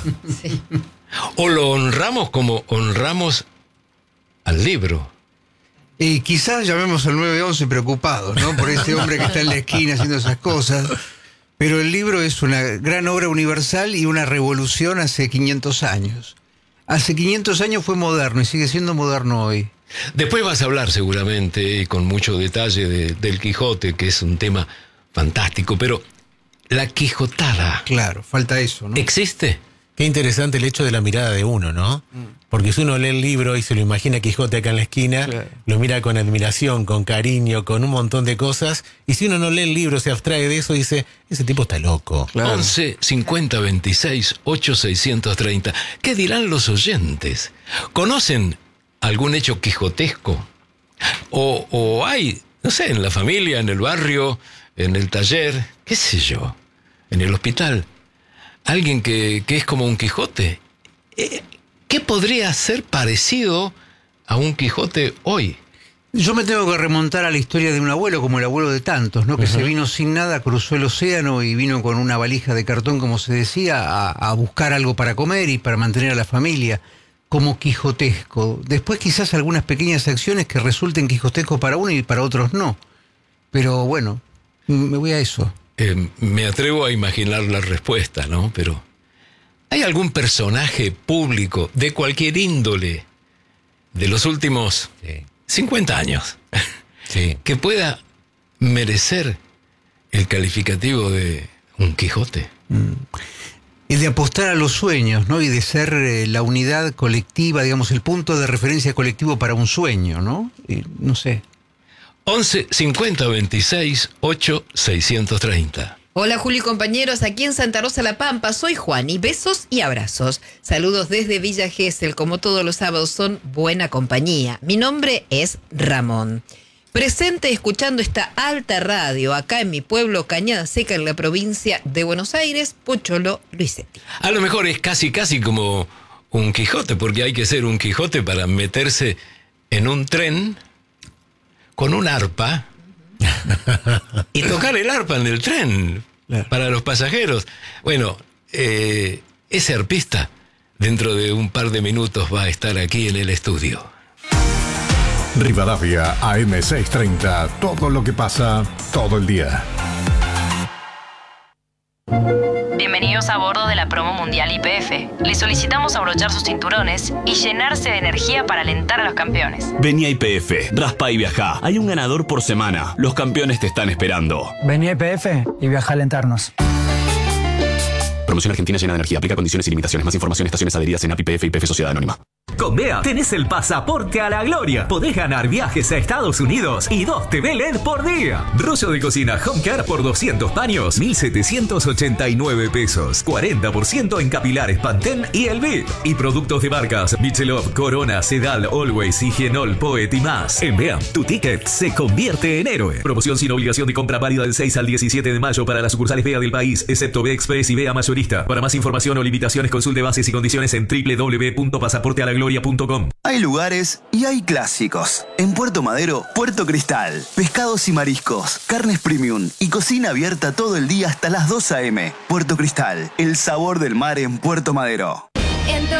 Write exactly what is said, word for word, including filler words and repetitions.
Sí. O lo honramos como honramos al libro. Y quizás llamemos al nueve once preocupados, ¿no? Por ese hombre que está en la esquina haciendo esas cosas. Pero el libro es una gran obra universal y una revolución hace quinientos años. Hace quinientos años fue moderno y sigue siendo moderno hoy. Después vas a hablar seguramente y con mucho detalle de, del Quijote, que es un tema fantástico, pero la quijotada. Claro, falta eso, ¿no? ¿Existe? Qué interesante el hecho de la mirada de uno, ¿no? Mm. Porque si uno lee el libro y se lo imagina Quijote acá en la esquina, claro, lo mira con admiración, con cariño, con un montón de cosas, y si uno no lee el libro, se abstrae de eso y dice, ese tipo está loco. Claro. once cincuenta veintiséis ocho seiscientos treinta. ¿Qué dirán los oyentes? ¿Conocen algún hecho quijotesco? O, o hay, no sé, en la familia, en el barrio, en el taller, qué sé yo, en el hospital, alguien que, que es como un Quijote. Eh, ¿Qué podría ser parecido a un Quijote hoy? Yo me tengo que remontar a la historia de un abuelo, como el abuelo de tantos, ¿no? Que uh-huh. se vino sin nada, cruzó el océano y vino con una valija de cartón, como se decía, a, a buscar algo para comer y para mantener a la familia, como quijotesco. Después quizás algunas pequeñas acciones que resulten quijotescos para uno y para otros no. Pero bueno, me voy a eso. Eh, me atrevo a imaginar la respuesta, ¿no? Pero ¿hay algún personaje público de cualquier índole de los últimos sí. cincuenta años sí. que pueda merecer el calificativo de un Quijote? Mm. Y de apostar a los sueños, ¿no? Y de ser eh, la unidad colectiva, digamos, el punto de referencia colectivo para un sueño, ¿no? Y, no sé. once cincuenta veintiséis ocho seiscientos treinta. Hola Juli, compañeros, aquí en Santa Rosa La Pampa, soy Juan y besos y abrazos. Saludos desde Villa Gesell, como todos los sábados son buena compañía. Mi nombre es Ramón. Presente escuchando esta alta radio acá en mi pueblo Cañada Seca en la provincia de Buenos Aires, Pocholo Luisetti. A lo mejor es casi casi como un Quijote, porque hay que ser un Quijote para meterse en un tren con un arpa y tocar el arpa en el tren para los pasajeros. Bueno, eh, ese arpista dentro de un par de minutos va a estar aquí en el estudio. Rivadavia A M seiscientos treinta, todo lo que pasa todo el día. Bienvenidos a bordo de la promo mundial Y P F. Les solicitamos abrochar sus cinturones y llenarse de energía para alentar a los campeones. Vení a Y P F, raspa y viajá. Hay un ganador por semana. Los campeones te están esperando. Vení a Y P F y viajá a alentarnos. Promoción Argentina llena de energía. Aplica condiciones y limitaciones. Más información, estaciones adheridas en A P I P F y P F Sociedad Anónima. Con BEA tenés el pasaporte a la gloria. Podés ganar viajes a Estados Unidos y dos T V L E D por día. Rollo de cocina Home Care por doscientos paños, mil setecientos ochenta y nueve pesos. cuarenta por ciento en capilares Pantene y El Bit. Y productos de marcas Michelob, Corona, Sedal, Always, Higienol, Poet y más. En BEA, tu ticket se convierte en héroe. Promoción sin obligación de compra válida del seis al diecisiete de mayo para las sucursales BEA del país, excepto BEA Express y BEA Mayorista. Para más información o limitaciones, consulte bases y condiciones en doble u doble u doble u punto pasaporte a la gloria punto com. Hay lugares y hay clásicos. En Puerto Madero, Puerto Cristal. Pescados y mariscos, carnes premium y cocina abierta todo el día hasta las dos a eme. Puerto Cristal, el sabor del mar en Puerto Madero.